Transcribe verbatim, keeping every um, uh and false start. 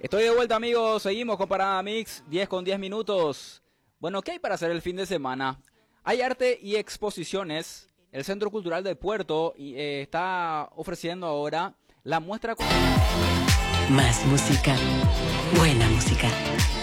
Estoy de vuelta, amigos. Seguimos con Parada Mix, diez con diez minutos. Bueno, ¿qué hay para hacer el fin de semana? Hay arte y exposiciones. El Centro Cultural de Puerto eh, está ofreciendo ahora la muestra... Más música, buena música.